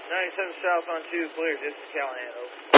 97 south on 2, clear. This is Callahan, over.